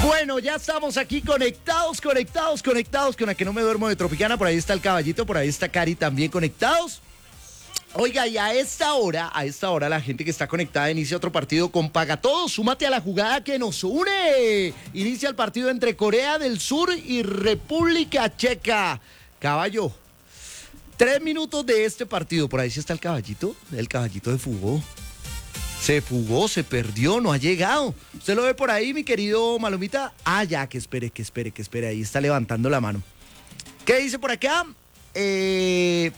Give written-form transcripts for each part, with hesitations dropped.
Bueno, ya estamos aquí conectados con la que no me duermo de Tropicana. Por ahí está el caballito, por ahí está Cari también conectados. Oiga, y a esta hora, la gente que está conectada inicia otro partido con Paga Todo. Súmate a la jugada que nos une. Inicia el partido entre Corea del Sur y República Checa. Caballo, 3 minutos de este partido. Por ahí sí está el caballito de fugó. Se fugó, se perdió, no ha llegado. ¿Usted lo ve por ahí, mi querido Malumita? Ah, ya, que espere. Ahí está levantando la mano. ¿Qué dice por acá? ¿Qué?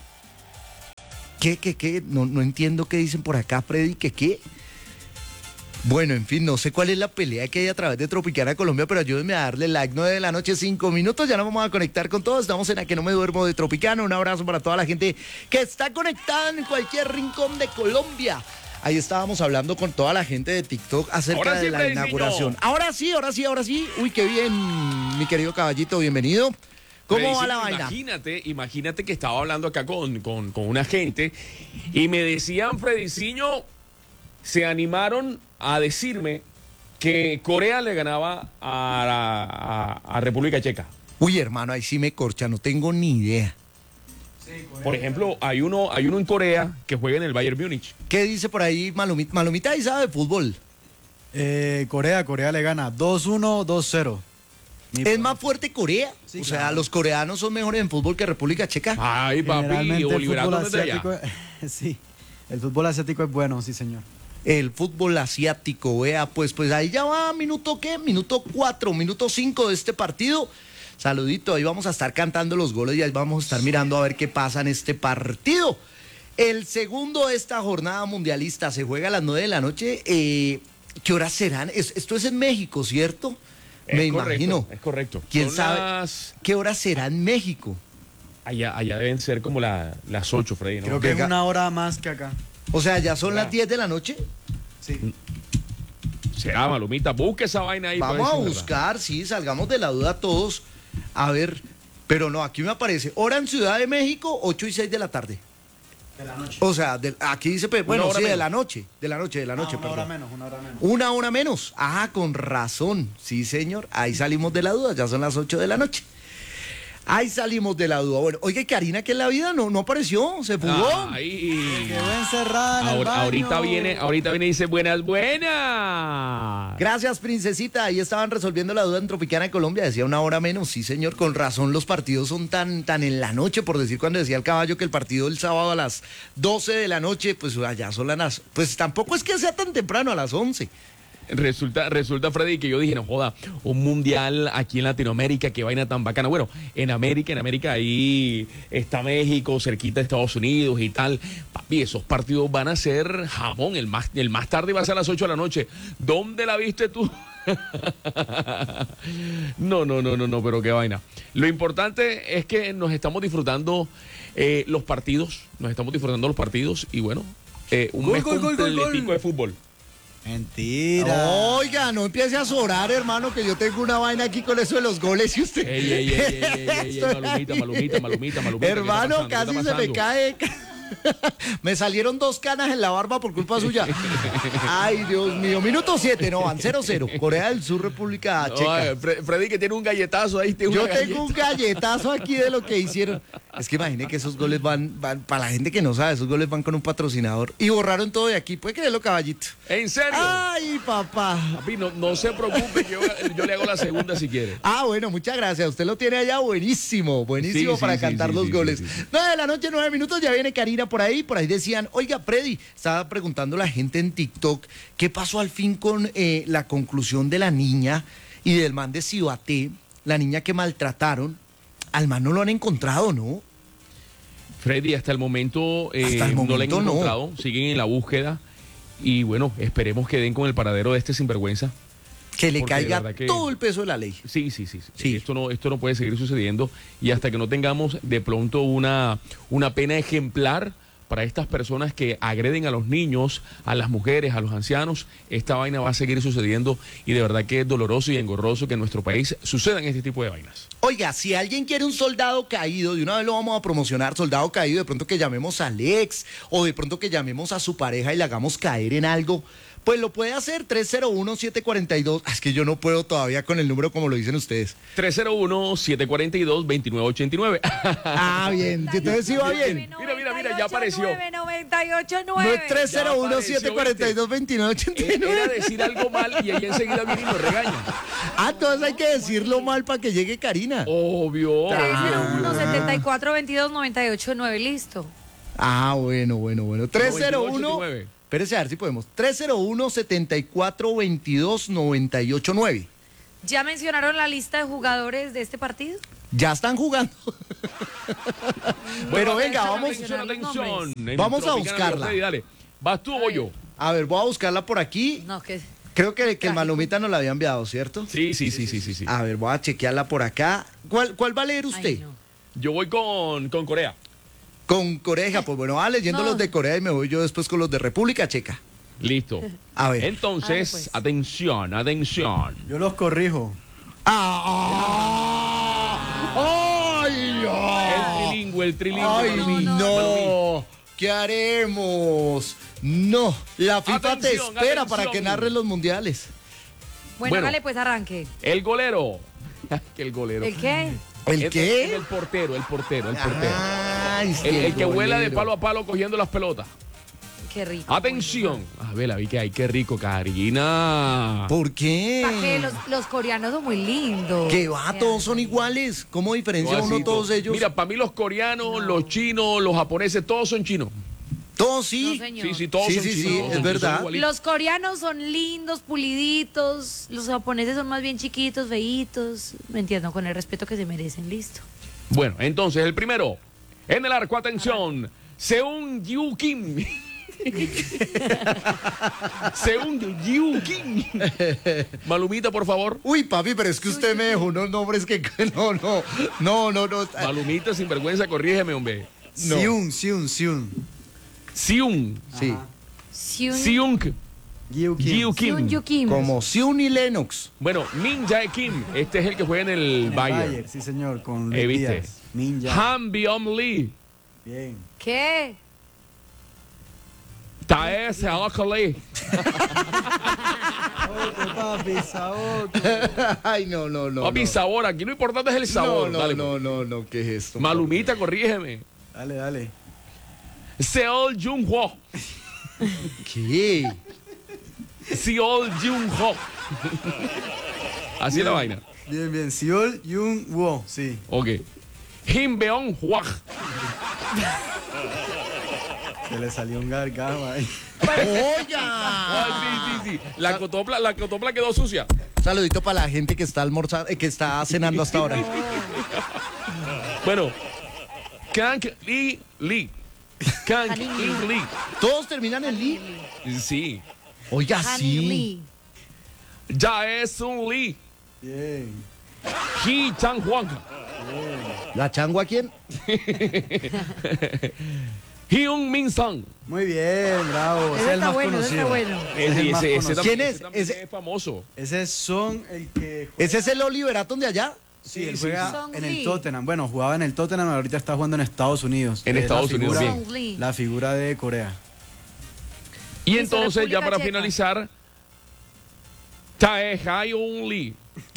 No entiendo qué dicen por acá, Freddy. ¿Qué? Bueno, en fin, no sé cuál es la pelea que hay a través de Tropicana Colombia, pero ayúdenme a darle like. 9 de la noche, 5 minutos. Ya nos vamos a conectar con todos. Estamos en La Que No Me Duermo de Tropicana. Un abrazo para toda la gente que está conectada en cualquier rincón de Colombia. Ahí estábamos hablando con toda la gente de TikTok acerca de la inauguración. Ahora sí. Uy, qué bien, mi querido caballito, bienvenido. ¿Cómo va la vaina? Imagínate que estaba hablando acá con una gente y me decían, Frediciño, se animaron a decirme que Corea le ganaba a República Checa. Uy, hermano, ahí sí me corcha, no tengo ni idea. Por ejemplo, hay uno en Corea que juega en el Bayern Múnich. ¿Qué dice por ahí Malumita? Malumita ahí sabe de fútbol. Corea le gana 2-1, 2-0. ¿Es más fuerte Corea? Sí, o claro. sea, ¿los coreanos son mejores en fútbol que República Checa? Ay, papi, Oliverando desde allá. Sí, el fútbol asiático es bueno, sí, señor. El fútbol asiático, vea, pues ahí ya va, minuto 4, minuto 5 de este partido. Saludito, ahí vamos a estar cantando los goles y ahí vamos a estar mirando a ver qué pasa en este partido. El segundo de esta jornada mundialista se juega a las 9 de la noche. ¿Qué horas serán? Esto es en México, ¿cierto? Me imagino. Es correcto. ¿Quién sabe qué horas será en México? Allá deben ser como las 8, Freddy, ¿no? Creo que es una hora más que acá. O sea, ¿ya son las 10 de la noche? Sí. Será, Malumita, busque esa vaina ahí. Vamos a buscar, sí, salgamos de la duda todos. A ver, pero no, aquí me aparece hora en Ciudad de México, 8 y 6 de la tarde. De la noche. O sea, aquí dice, bueno, sí, de la noche, perdón. Una hora menos. Una hora menos. Ah, con razón. Sí, señor. Ahí salimos de la duda. Ya son las 8 de la noche. Ahí salimos de la duda. Bueno, oiga, Karina, que en la vida no apareció. Se fugó. Ahí. Quedó encerrada en el baño. Ahorita viene y dice buenas. Gracias, princesita. Ahí estaban resolviendo la duda en Tropicana de Colombia. Decía una hora menos. Sí, señor. Con razón los partidos son tan en la noche. Por decir cuando decía el caballo que el partido el sábado a las 12 de la noche, pues allá son las... Pues tampoco es que sea tan temprano, a las 11. Resulta, Freddy, que yo dije, no joda, un mundial aquí en Latinoamérica, qué vaina tan bacana. Bueno, en América ahí está México, cerquita de Estados Unidos y tal. Papi, esos partidos van a ser jamón, el más tarde va a ser a las 8 de la noche. ¿Dónde la viste tú? No, pero qué vaina. Lo importante es que nos estamos disfrutando los partidos, y bueno, un mes completico de fútbol. Mentira. Oiga, no empiece a zorar, hermano, que yo tengo una vaina aquí con eso de los goles y usted... Ey, Malumita. Hermano, casi se me cae... Me salieron 2 canas en la barba por culpa suya. Ay, Dios mío. Minuto 7, no, van 0-0. Corea del Sur, República Checa. Freddy, que tiene un galletazo ahí. Yo tengo un galletazo aquí de lo que hicieron. Es que imagine que esos goles van, para la gente que no sabe, esos goles van con un patrocinador. Y borraron todo de aquí. ¿Puede creerlo, caballito? ¿En serio? Ay, papá. Papi, no se preocupe, yo le hago la segunda si quiere. Ah, bueno, muchas gracias. Usted lo tiene allá buenísimo para cantar los goles. 9 de la noche, 9 minutos, ya viene Karina por ahí decían, oiga, Freddy, estaba preguntando la gente en TikTok, ¿qué pasó al fin con la conclusión de la niña y del man de Cibaté, la niña que maltrataron? Al man no lo han encontrado, ¿no? Freddy, hasta el momento no lo han encontrado, siguen en la búsqueda y bueno, esperemos que den con el paradero de este sinvergüenza. Que le caiga todo el peso de la ley. Sí. Esto no puede seguir sucediendo y hasta que no tengamos de pronto una pena ejemplar para estas personas que agreden a los niños, a las mujeres, a los ancianos, esta vaina va a seguir sucediendo y de verdad que es doloroso y engorroso que en nuestro país sucedan este tipo de vainas. Oiga, si alguien quiere un soldado caído, de una vez lo vamos a promocionar, soldado caído, de pronto que llamemos a Alex o de pronto que llamemos a su pareja y le hagamos caer en algo Pues lo puede hacer 301-742. Es que yo no puedo todavía con el número como lo dicen ustedes. 301-742-2989. Ah, bien. Entonces sí va bien. Mira, ya apareció. 989. No es 301-742-2989. Era decir algo mal y ella enseguida viene y nos regaña. Ah, entonces hay que decirlo mal para que llegue Karina. Obvio. 301-7422-989, listo. Ah, bueno. 301. 99. Espérese a ver si podemos. 301-7422-989. ¿Ya mencionaron la lista de jugadores de este partido? Ya están jugando. Pero venga, vamos. Atención. Vamos a buscarla. Dale. ¿Vas tú o yo? A ver, voy a buscarla por aquí. No, que... Creo que el Malomita nos la había enviado, ¿cierto? Sí. A ver, voy a chequearla por acá. ¿Cuál va a leer usted? Ay, no. Yo voy con Corea. Con Corea, pues bueno, va leyendo No. los de Corea y me voy yo después con los de República Checa. Listo. A ver. Entonces, pues. atención. Yo los corrijo. ¡Ay! El trilingüe. ¡Ay, Malumí. no! ¿Qué haremos? No, la FIFA te Atención, espera para atención. que narres los mundiales. Bueno, Bueno. dale, pues arranque. El golero. Que el golero. ¿El qué? ¿El qué? El portero. Ay, es El que vuela de golero. palo a palo cogiendo las pelotas. Qué rico. Atención. A ver, la vi que hay, qué rico, Karina. ¿Por qué? ¿Para qué? Los coreanos son muy lindos. Que va, todos son iguales. ¿Cómo diferencia uno Así, todos ellos? Mira, para mí los coreanos, los chinos, los japoneses, todos son chinos. Todos sí. No, señor. Sí, todos Sí, son sí, chinos. sí, todos es son verdad. igualitos. Los coreanos son lindos, puliditos. Los japoneses son más bien chiquitos, feitos. Me entiendo, con el respeto que se merecen. Listo. Bueno, entonces el primero. En el arco, atención. Seung Yu Kim. Seung Yu Kim. Malumita, por favor. Uy, papi, pero es que usted me dejó unos nombres que no. Malumita, sin vergüenza, corrígeme, hombre. No. Siun. Seung. Sí, Seung Gyu Kim. Yu Kim. Seung Kim. como Siun y Lennox. Bueno, Min Jae Kim. Este es el que juega en el El Bayern. sí señor, con Luis ¿Viste? Díaz. Ninja. Han Byung Lee. Bien. ¿Qué? Tae Seok Lee. Papi, sabor. Ay, no. Papi, sabor. Aquí lo importante es el sabor. Dale, pues. No, ¿qué es esto? Malumita, corrígeme. Dale. Seol Jung Ho. ¿Qué? Seol Jung Ho. Así es la vaina. Bien. Seol Jung Woo, sí. Ok. Kim Beon Hwak. Se le salió un gargajo ahí. ¡Oiga! Sí. La cotopla quedó sucia. Saludito para la gente que está almorzando, que está cenando hasta ahora. Bueno. Kang Lee. Kang Lee. ¿Todos terminan en Lee? Sí. Oiga, Han sí. Lee. Jae Sun Lee. Bien. Hee Chang Hwang. ¿La changua quién? Hyun Min Sang. Muy bien, bravo. Ese Ese es el está más bueno, ese conocido. está bueno. Ese es el más Ese conocido. también- ¿Quién es? ese también Ese- es famoso. Ese es Son, el que ¿Ese es el Oliver Atom de allá? sí, él sí, juega Song en Lee. el Tottenham. Bueno, jugaba en el Tottenham, ahorita está jugando en Estados Unidos. En Es Estados la Unidos, figura- bien. Song Lee. La figura de Corea. Y Listo, entonces, ya República para Checa. finalizar, Tae Hyun Lee.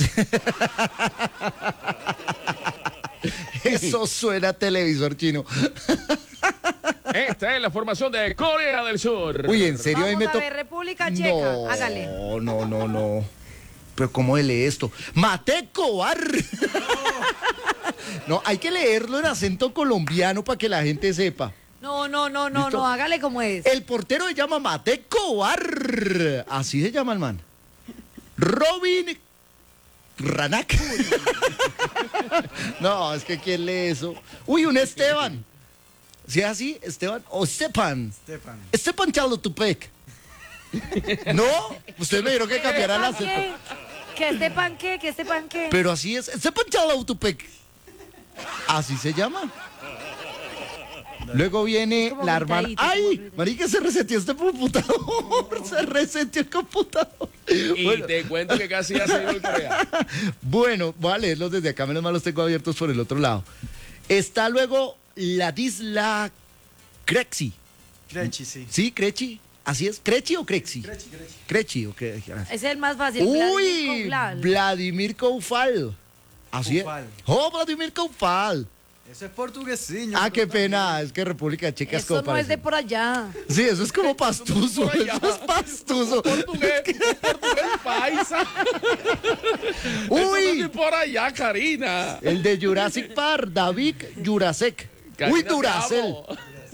Eso suena a televisor chino. Esta es la formación de Corea del Sur. Uy, en serio, ahí Vamos me a toca. ver, República Checa. Hágale. No. Pero ¿cómo se lee esto? ¡Mate Cobar! No, hay que leerlo en acento colombiano para que la gente sepa. No, ¿Listo? hágale como es. El portero se llama Mate Cobar. Así se llama el man. Robin Ranak. No, es que ¿quién lee eso? Uy, un Esteban. ¿Sí es así? Esteban o Stepan. Stepan Chalotupec. ¿No? Ustedes me dijeron que cambiara la ¿Pan qué? ¿Que este pan qué? ¿Que este pan qué? Pero así es. Stepan Chalotupec. Así se llama. Luego viene Como la hermana. gritadito, ¡Ay! como gritadito. Marica, se reseteó este computador. Se reseteó el computador. Y Bueno. te cuento que casi ya se dio el Corea. Bueno, voy a leerlos desde acá, menos mal los tengo abiertos por el otro lado. Está luego Ladisla Krexi. Crechi, sí. ¿Sí, Crechi? ¿Así es? ¿Crechi o Crexi? Crechi, ok. Ese es el más fácil. Uy, Vladimir Vladimir Koufal. Así es. Koufal. Oh, Vladimir Koufal. Eso es portuguesiño. Ah, qué pena, es que República Checa es Eso como no es de parece. por allá. Sí, eso es como pastuso, por allá. eso es pastuso. Portugués paisa. Eso no Uy, es por allá, Karina. el de Jurassic Park, David Jurasek. Karina, Uy, te Duracel. amo.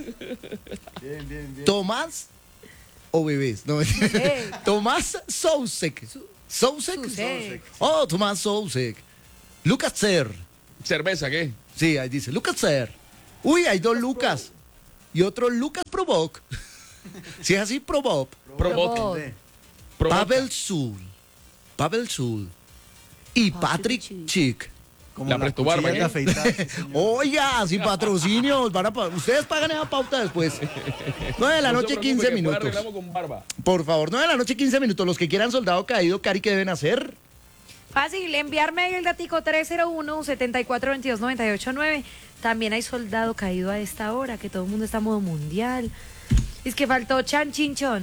Bien. Tomás o bebés, no Tomás Sousek. Sousek. Sousek. Oh, Tomás Sousek. Lucas Ser. ¿Cerveza qué? Sí, ahí dice Lucas Ser. Uy, hay dos Lucas. Y otro Lucas Provoc. Si es así, Provoc. Provoca. Provoca. Pavel Sul. Y Patrick Chick. Chick. Como La las Presto Barba, cuchillas de ¿qué? afeitar, sí, señor. Oiga, sin patrocinios. Ustedes pagan esa pauta después. 9 de la No se noche, preocupe, 15 que después minutos. arreglamos con barba. Por favor, 9 de la noche, 15 minutos. Los que quieran soldado caído, Cari, ¿qué deben hacer? Fácil, enviarme el datico 301-7422-989. También hay soldado caído a esta hora, que todo el mundo está a modo mundial. Es que faltó Chan Chinchón.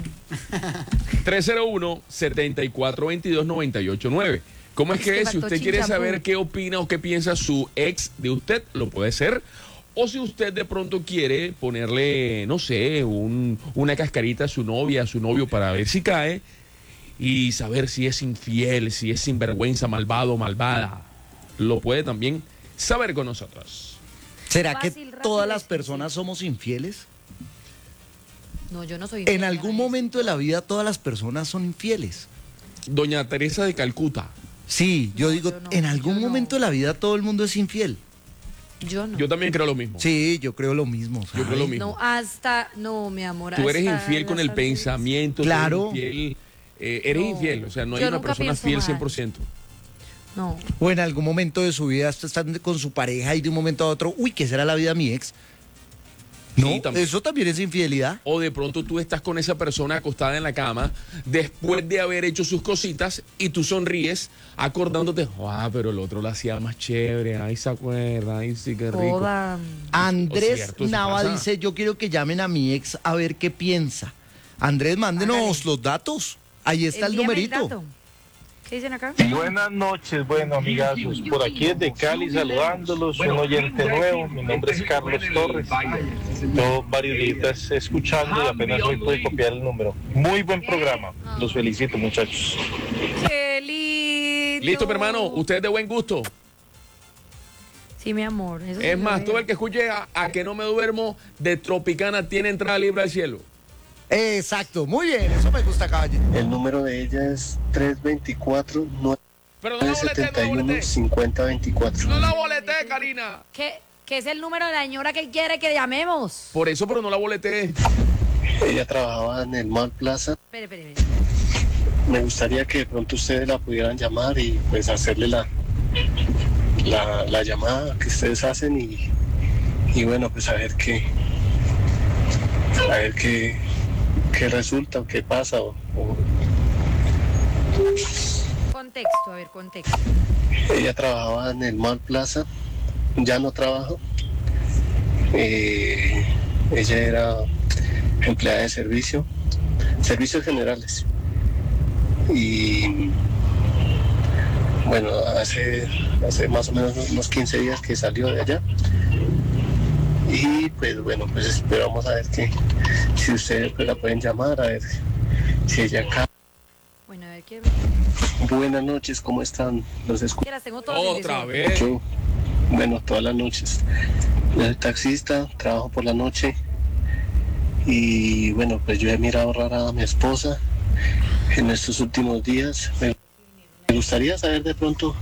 301-7422-989. ¿Cómo es Es que que si faltó usted quiere chinchampú. saber qué opina o qué piensa su ex de usted, lo puede ser? O si usted de pronto quiere ponerle, no sé, una cascarita a su novia, a su novio para ver si cae y saber si es infiel, si es sinvergüenza, malvado o malvada, lo puede también saber con nosotros. ¿Será que Fácil, rápido, todas las sí, personas somos infieles? No, yo no soy. En algún momento de la vida todas las personas son infieles. Doña Teresa de Calcuta. Sí, yo No, digo, yo no, en algún yo no. momento de la vida todo el mundo es infiel. Yo no. Yo también creo lo mismo. Sí, yo creo lo mismo. Yo creo lo ¿sabe? mismo. No, hasta. No, mi amor. Tú eres hasta infiel con las el ángeles. pensamiento. tú Claro. eres infiel, eres No, infiel. O sea, no hay yo una nunca persona pienso fiel mal. 100%. No. O en algún momento de su vida están con su pareja y de un momento a otro, uy, ¿qué será la vida de mi ex? No, Sí, también. eso también es infidelidad. O de pronto tú estás con esa persona acostada en la cama después de haber hecho sus cositas y tú sonríes acordándote, pero el otro lo hacía más chévere, ay, se acuerda, ay, sí, qué rico. Jodan. Andrés cierto, eso Nava pasa. dice, yo quiero que llamen a mi ex a ver qué piensa. Andrés, mándenos Hágale. los datos. Ahí está el Envíame numerito. dato. ¿Qué dicen acá? Buenas noches, bueno amigazos, por aquí desde Cali saludándolos, un oyente nuevo, mi nombre es Carlos Torres, llevo varios días escuchando y apenas hoy pude copiar el número. Muy buen programa, los felicito muchachos. ¡Qué lindo! Listo, mi hermano, usted es de buen gusto. Sí, mi amor. Eso Es sí más, lo todo es. el que escuche a que no me duermo de Tropicana tiene entrada libre al cielo. Exacto, muy bien, eso me gusta, caballero. El número de ella es 324 Pero no la boleté, no la 971 boleté. 5024. No la boleté, Karina. ¿Qué es el número de la señora que quiere que llamemos? Por eso, pero no la boleté. Ella trabajaba en el Mall Plaza. Espere. Me gustaría que de pronto ustedes la pudieran llamar y pues hacerle la llamada que ustedes hacen y bueno, pues a ver qué resulta o qué pasa o Contexto, a ver, contexto. ella trabajaba en el Mall Plaza, ya no trabaja. Ella era empleada de servicios generales. Y bueno, hace más o menos unos 15 días que salió de allá. Y pues bueno, pues esperamos a ver si ustedes pues, la pueden llamar, a ver si ella acá. Bueno, a ver qué. Buenas noches, ¿cómo están? Los escucho. Que las tengo todas. Otra vez. Bueno, todas las noches. Yo soy taxista, trabajo por la noche y bueno, pues yo he mirado rara a mi esposa en estos últimos días. Me gustaría saber de pronto.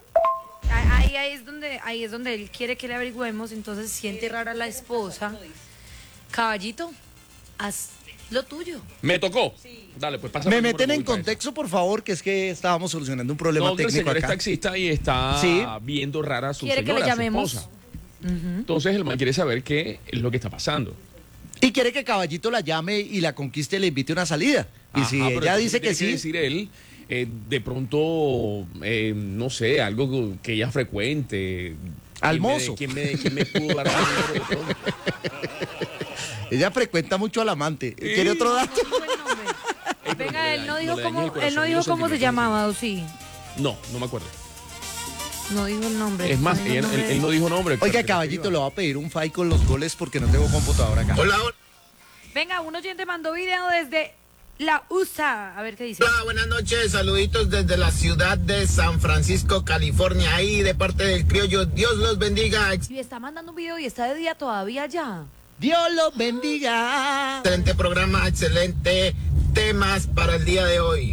Ahí es donde él quiere que le averigüemos, entonces siente rara la esposa. Caballito, haz lo tuyo. Me tocó. Dale, pues pásame Me el número meten que en voy para eso. contexto, por favor, que es que estábamos solucionando un problema No, que el técnico señor es acá. taxista y está Sí. viendo rara a su Quiere que señora, le a su llamemos. esposa. Entonces el man quiere saber qué es lo que está pasando. Y quiere que Caballito la llame y la conquiste y le invite una salida. Y Ajá, si pero ella entonces dice que tiene sí, decir él, de pronto, no sé, algo que ella frecuente. Al mozo. ¿Quién me pudo dar el número de pronto? Ella frecuenta mucho al amante. ¿Quiere otro dato? No dijo el nombre. Ey, pero Venga, él no dijo le dañes el cómo, él no corazón y dijo los cómo se sentimientos. llamaba, ¿o sí? No, no me acuerdo. No dijo el nombre. Es más, No dijo el nombre. él no dijo nombre. Oiga, caballito, le voy a pedir un file con los goles porque no tengo computadora acá. Hola, Venga, un oyente mandó video desde la USA. A ver qué dice. hola, buenas noches. Saluditos desde la ciudad de San Francisco, California. Ahí de parte del criollo. Dios los bendiga. Y está mandando un video y está de día todavía ya. Dios los bendiga. Excelente programa, excelente temas para el día de hoy.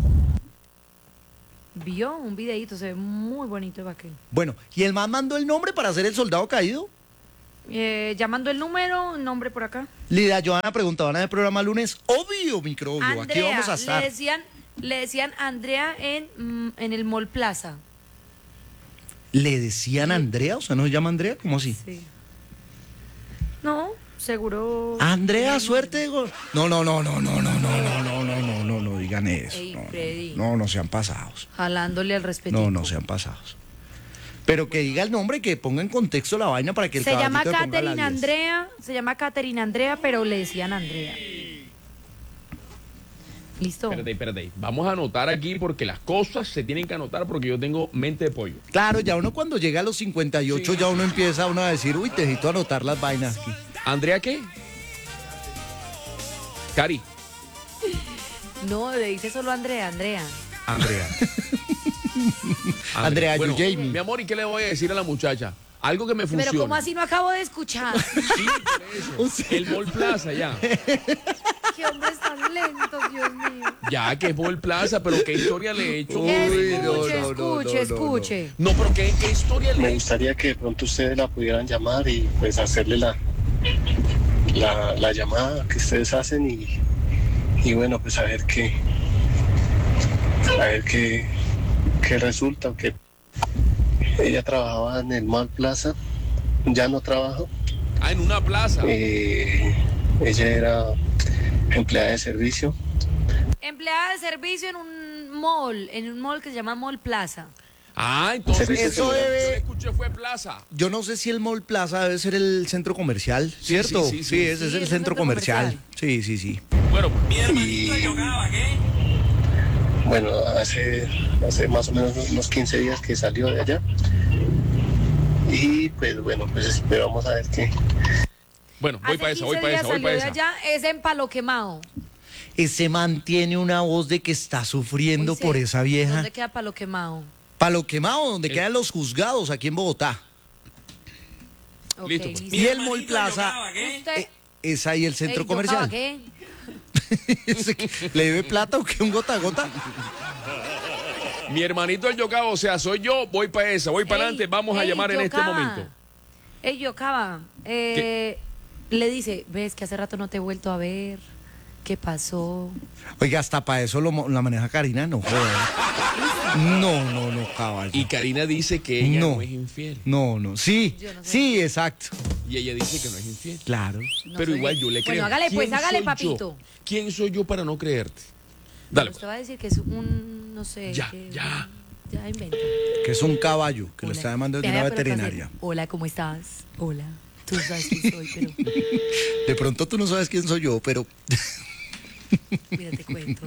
Vio un videito, se ve muy bonito el vaquero. Bueno, ¿y el man mandó el nombre para ser el soldado caído? Llamando el número, nombre por acá. Lidia Joana preguntaba en el programa lunes. Obvio, microbio. Aquí Andrea, vamos a estar. le decían Andrea en el Mall Plaza. ¿Le decían Andrea? O sea, ¿no se llama Andrea? ¿Cómo así? Sí. No, seguro. Andrea, suerte. No, no digan eso. Ey, Freddy. No sean pasados. Jalándole al respeto. No sean pasados. Pero que diga el nombre, que ponga en contexto la vaina para que el Se llama caballito le ponga la 10. Catherine Andrea, pero le decían Andrea. Listo. Espérate. Vamos a anotar aquí porque las cosas se tienen que anotar porque yo tengo mente de pollo. Claro, ya uno cuando llega a los 58 ya uno empieza a decir, uy, necesito anotar las vainas aquí. ¿Andrea qué? Cari. No, le dice solo Andrea. Andrea. Andrea, bueno, you Jamie. mi amor, ¿y qué le voy a decir a la muchacha? Algo que me funcione. Pero ¿cómo así no acabo de escuchar? Sí, por eso. El Mall Plaza, ya. Qué hombres tan lentos, Dios mío. Ya, que es Mall Plaza, pero ¿qué historia le he hecho? Escuche. No, pero ¿qué historia le Me he hecho? gustaría que de pronto ustedes la pudieran llamar y pues hacerle la llamada que ustedes hacen y bueno, pues a ver qué resulta, que ella trabajaba en el Mall Plaza, ya no trabaja. Ah, en una plaza. Ella era empleada de servicio. Empleada de servicio en un mall que se llama Mall Plaza. Ah, entonces Eso yo debe- escuché fue plaza. Yo no sé si el Mall Plaza debe ser el centro comercial, ¿cierto? sí. ese es Sí, el es el centro centro comercial. comercial. Sí. Bueno, Y bueno, hace más o menos unos 15 días que salió de allá. Y pues bueno, pues vamos a ver qué. bueno, voy Hace para esa, 15 voy para días esa, voy salió para de esa. allá, es en Palo Quemado. Ese man tiene una voz de que está sufriendo Uy, sí. por esa vieja. ¿Dónde queda Palo Quemado? Palo Quemado, donde quedan los juzgados aquí en Bogotá. Ok, Listo, pues. Y el Mall Plaza Usted, es ahí el centro Ey, comercial. ¿qué? ¿Le debe plata o qué? ¿Un gota a gota? Mi hermanito el Yocabo, o sea, soy yo, voy para esa, voy para Ey, adelante, vamos a ey, llamar en este Yocaba. momento. Ey, Yocaba, le dice, ves que hace rato no te he vuelto a ver. ¿Qué pasó? Oiga, hasta para eso la maneja Karina, no joder. No, caballo. Y Karina dice que ella no, No. es infiel. No, sí, Yo no sé. sí, exacto. Y ella dice que no es infiel. Claro. No Pero soy- igual yo le creo. Bueno, hágale pues, ¿Quién hágale, soy papito. yo? ¿Quién soy yo para no creerte? Dale. Usted va a decir que es un, no sé. Ya, que- ya. Ya inventa. Que es un caballo que lo Hola. está llamando de Vea, una pero ¿qué hacer? veterinaria. Hola, ¿cómo estás? Hola. Tú sabes quién soy, pero De pronto tú no sabes quién soy yo, pero mira, te cuento.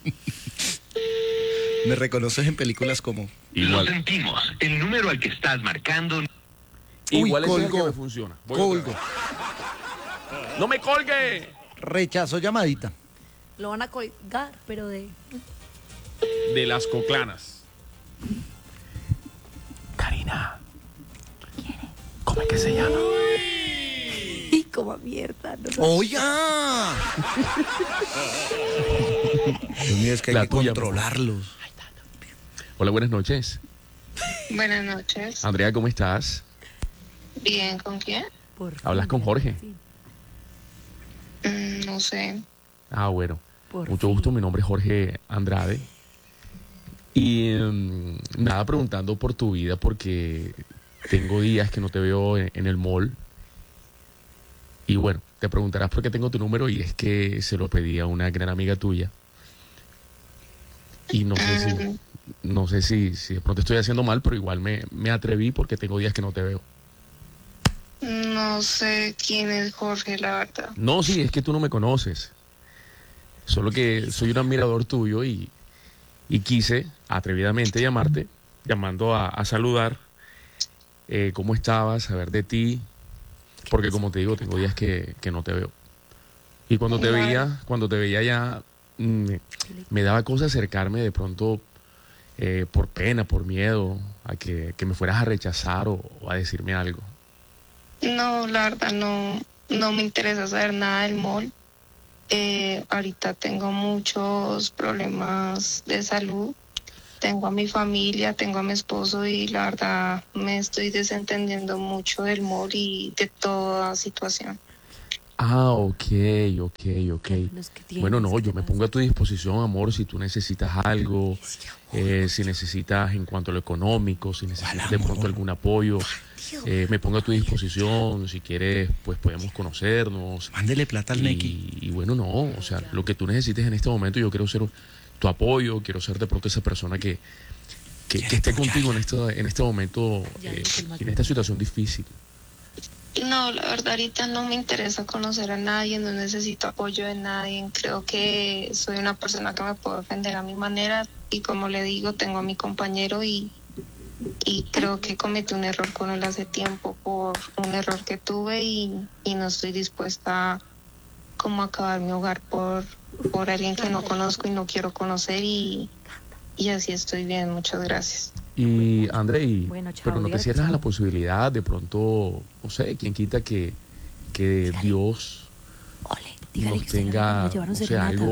me reconoces en películas como... Lo sentimos. El número al que estás marcando. Igual es el que colgó. me funciona. Voy otra Colgo. vez. ¡No me colgue! Rechazo llamadita. Lo van a colgar, pero de... De las coclanas. Karina. ¿Cómo es que se llama? Y como mierda. No sé. ¡Oiga! Dios mío, es que hay La que tuya, por controlarlos. Hola, buenas noches. Buenas noches. Andrea, ¿cómo estás? Bien, ¿con quién? Por ¿Hablas fin, con Jorge? sí, No sé. Ah, bueno. por Mucho fin. gusto, mi nombre es Jorge Andrade. Y nada, preguntando por tu vida porque tengo días que no te veo en el mall. Y bueno, te preguntarás por qué tengo tu número y es que se lo pedí a una gran amiga tuya. Y no sé si de pronto estoy haciendo mal, pero igual me atreví porque tengo días que no te veo. No No sé quién es Jorge, la verdad. No, sí, es que tú no me conoces. Solo que soy un admirador tuyo y quise atrevidamente llamarte, llamando a saludar cómo estabas, saber de ti, porque como te digo, tengo días que no te veo. Y cuando te veía ya me daba cosa acercarme de pronto por pena, por miedo, a que me fueras a rechazar o a decirme algo. No, la verdad no me interesa saber nada del mall. Ahorita tengo muchos problemas de salud. Tengo a mi familia, tengo a mi esposo y la verdad me estoy desentendiendo mucho del mall y de toda situación. Ah, ok. Bueno, no, yo me pongo a tu disposición, amor, si tú necesitas algo, si necesitas en cuanto a lo económico, si necesitas de pronto algún apoyo, me pongo a tu disposición, si quieres, pues podemos conocernos. Mándele plata al Neki. Y bueno, no, o sea, lo que tú necesites en este momento, yo quiero ser tu apoyo, quiero ser de pronto esa persona que esté contigo en este momento, en esta situación difícil. No, la verdad ahorita no me interesa conocer a nadie, no necesito apoyo de nadie. Creo que soy una persona que me puedo defender a mi manera y como le digo, tengo a mi compañero y creo que cometí un error con él hace tiempo por un error que tuve y no estoy dispuesta como a acabar mi hogar por alguien que no conozco y no quiero conocer y así estoy bien, muchas gracias. Y André, Bueno, chao, pero no te dígale cierras que a la sí. posibilidad de pronto, no sé, quién quita que Dios Ole, dígale nos que usted tenga, le llevaron no sé, serenata.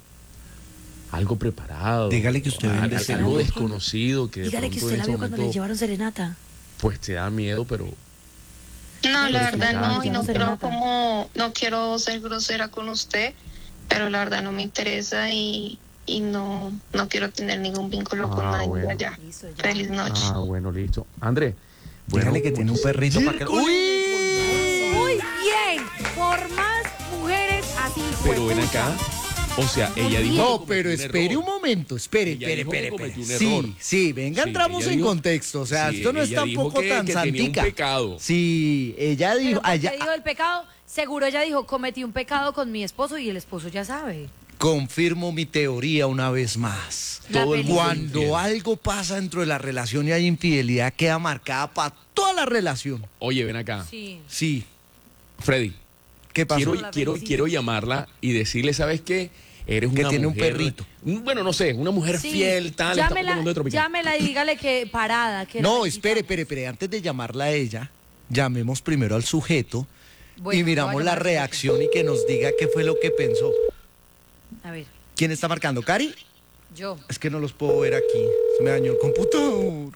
algo preparado. Dígale que usted vende algo serenata. desconocido que de Dígale que pronto usted en la este vio cuando le momento llevaron serenata. pues te da miedo, pero No, la verdad no, y no Serenata. quiero no quiero ser grosera con usted, pero la verdad no me interesa y no quiero tener ningún vínculo con nadie bueno. allá. Listo, ya. Feliz noche. bueno, listo. André, bueno, Dígale que tiene un perrito para que... ¡Uy! Muy bien, por más mujeres así. pero ven acá, o sea, ella dijo No, que cometió pero un espere error. un momento, espere. Ella dijo que cometió un error. Sí, sí, venga, Sí, entramos ella en dijo- contexto, o sea, sí, esto no es ella dijo tampoco que tan tenía un santica. pecado. Sí, ella Pero dijo, ¿por qué allá, dijo el pecado? Seguro ella dijo, cometí un pecado con mi esposo y el esposo ya sabe. confirmo mi teoría una vez más. La Todo el mundo Cuando infiel. algo pasa dentro de la relación y hay infidelidad, queda marcada para toda la relación. Oye, ven acá. Sí. Sí, Freddy, ¿qué pasó? quiero llamarla y decirle, ¿sabes qué? Eres Que una tiene un mujer, perrito. Bueno, no sé, una mujer Sí. fiel, tal, está Llámela, tomando de tropical. llámela y dígale que parada. Que No, la espere, antes de llamarla a ella, llamemos primero al sujeto Bueno, y voy a miramos la llamar al reacción y que nos diga qué fue lo que pensó. A ver, ¿Quién está marcando? ¿Cari? yo. Es que no los puedo ver aquí. Se me dañó el computador.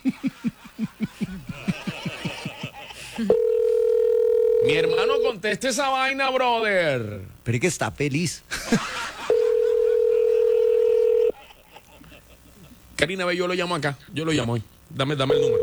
Mi hermano, conteste esa vaina, brother. Pero es que está feliz. Karina, ve, yo lo llamo acá. Yo lo llamo hoy. Dame el número.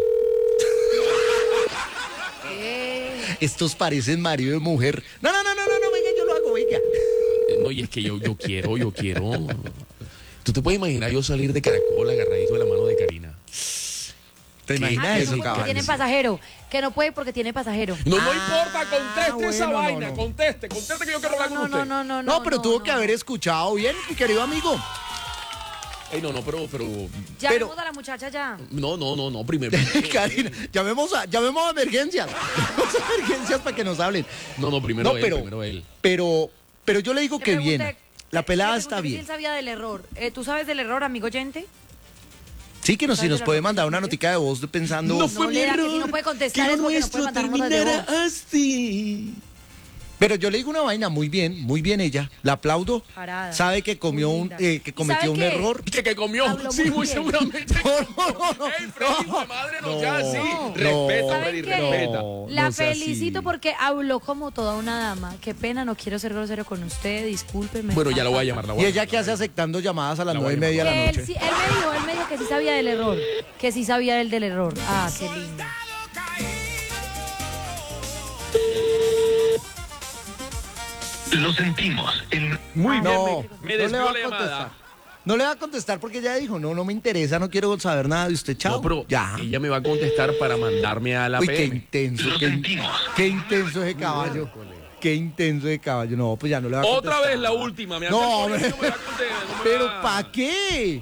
Estos parecen marido y mujer. No, venga, yo lo hago, venga. No, y es que yo quiero. ¿Tú te puedes imaginar yo salir de Caracol agarradito de la mano de Karina? ¿Te imaginas Ah, que eso, no puede porque caballo? tiene pasajero. Que no puede porque tiene pasajero. No importa, conteste esa bueno, vaina. no. Conteste que yo quiero hablar con usted. No, pero tuvo que haber escuchado bien, mi querido amigo. Ey, no, pero... Llamemos a la muchacha ya. No, primero. Karina, llamemos a emergencias. Llamemos a emergencias para que nos hablen. No, primero No, él, pero- primero él. Pero yo le digo Le que pregunté- bien. La pelada le está pregunté si bien. él sabía del error. ¿Tú sabes del error, amigo oyente? Sí, que si ¿Sabes nos de la puede razón mandar que una dice? notica de voz pensando. No fue No mi lea que error. si no puede contestar que es lo porque no puede nuestro mandar notas de terminara voz. así. Pero yo le digo una vaina, muy bien ella. La aplaudo. Parada. Sabe que comió Muy un, linda. que ¿Y cometió sabe un qué? error. Que comió. Habló Sí, muy muy bien. seguramente. No, Ey, Freddy, hijo de madre, no, ya, sí. no. Respeta, ¿Saben Freddy, qué? respeta. La no sea felicito así. porque habló como toda una dama. Qué pena, no quiero ser grosero con usted, discúlpeme. Bueno, ya la voy a llamar. ¿Y ella qué hace aceptando llamadas a las La voy a 9:30 de la Que él, noche? sí, él me dijo que sí sabía del error. Que sí sabía del error. Ah, qué lindo. Lo sentimos. Muy bien, No, me no le va desvió a la contestar. llamada. No le va a contestar porque ella dijo, no me interesa, no quiero saber nada de usted, chao. No, pero ya. ella me va a contestar para mandarme a la Uy, qué PM. intenso, qué intenso ese caballo. Qué intenso ese caballo. No, pues ya no le va a contestar. Otra vez la última. Me No, hace el pollo, no me va a contestar, no me pero va- ¿para qué?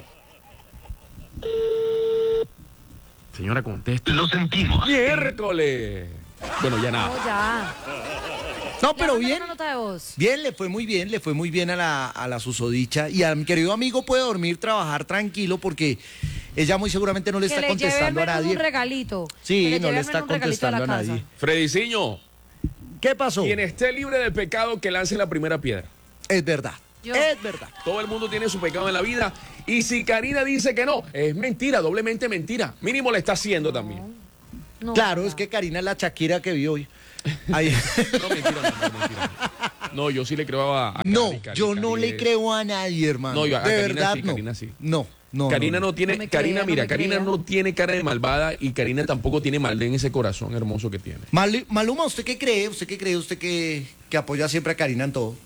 Señora, contesta. Lo sentimos. Miércoles. Bueno, ya nada. No, ya. No, pero Ya, bien. una nota de voz. Bien, le fue muy bien a la susodicha. Y a mi querido amigo puede dormir, trabajar tranquilo porque ella muy seguramente no le Que está le lleve al contestando a menos nadie. un regalito. Sí, Que no lleve le al está menos un regalito contestando a la casa. nadie. Frediciño, ¿Qué pasó? quien esté libre de pecado, que lance la primera piedra. Es verdad. Yo. Es verdad. Todo el mundo tiene su pecado en la vida. Y si Karina dice que no, es mentira, doblemente mentira. Mínimo le está haciendo también. No, Claro, ya. es que Karina es la Shakira que vi hoy. Ahí. No, mentira. No, yo sí le creo a No, Cari, yo no Cari le es- creo a nadie, hermano. No, yo a de Karina verdad sí, no. Karina sí. No. Karina no tiene, No me Karina, crea, no mira, me Karina crea. no tiene cara de malvada y Karina tampoco tiene maldad en ese corazón hermoso que tiene. Maluma, ¿usted qué cree? ¿Usted qué cree? ¿Usted que apoya siempre a Karina en todo?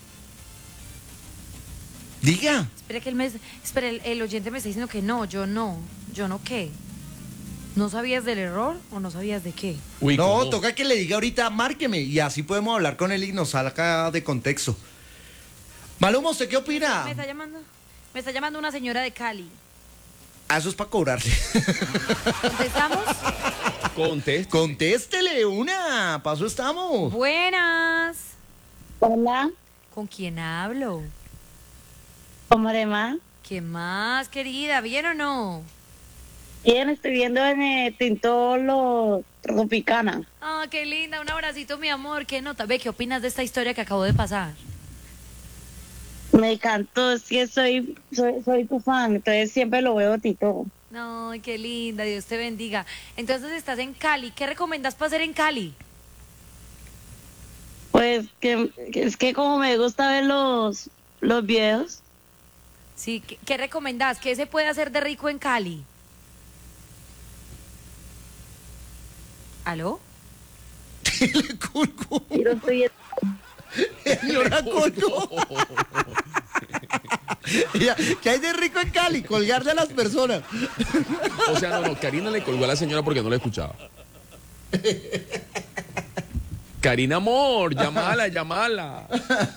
Diga. Espera que el oyente me está diciendo que no, yo no qué. ¿No sabías del error o no sabías de qué? Uy, No, ¿cómo? toca que le diga ahorita, márqueme, y así podemos hablar con él y nos saca de contexto. Maluma, ¿usted qué opina? Me está llamando una señora de Cali. Ah, eso es para cobrarle. ¿Contestamos? Conteste. Contéstele una, paso estamos. Buenas. Hola, ¿Con quién hablo? ¿cómo le va? ¿Qué más, querida? ¿Bien o no? Bien, estoy viendo en el Tintolo Tropicana. Ah, qué linda, un abracito, mi amor. ¿Qué nota? Ve, ¿qué opinas de esta historia que acabo de pasar? Me encantó, es que soy tu fan, entonces siempre lo veo Tito. Ay, qué linda, Dios te bendiga. Entonces estás en Cali. ¿Qué recomiendas para hacer en Cali? Pues que es que como me gusta ver los videos, Sí, ¿qué recomendás? ¿Qué se puede hacer de rico en Cali? ¿Aló? Le colgó. y lo estoy Señora colgó. Ya, ¿qué hay de rico en Cali? Colgarle a las personas. O sea, no, Karina le colgó a la señora porque no la escuchaba. Karina, amor, llamala.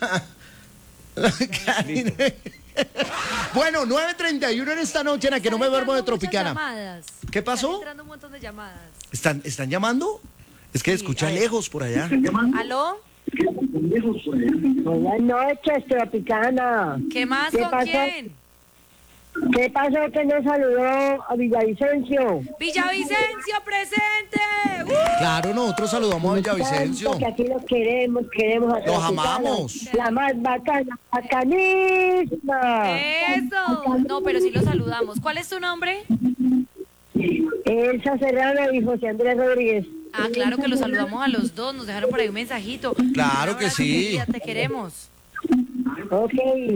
Karina. Bueno, 9:31 en esta noche en la que no me duermo de Tropicana. ¿Qué pasó? Están entrando un montón de llamadas. ¿Están llamando? Es que Sí, escucha a ver. lejos por allá. ¿Aló? Buenas noches, Tropicana. ¿Qué más? ¿Qué ¿Con pasó? quién? ¿Qué pasó que no saludó a Villavicencio? Villavicencio, presente. Claro, nosotros saludamos a Villavicencio. Tanto que aquí los queremos a Los Tropicana. amamos. La más bacana, bacanísima. Eso. No, pero sí lo saludamos. ¿Cuál es tu nombre? Elsa Serrano y José Andrés Rodríguez. Ah, claro que los saludamos a los dos. Nos dejaron por ahí un mensajito. Claro Un que abrazo, sí. querida, te queremos. Ok.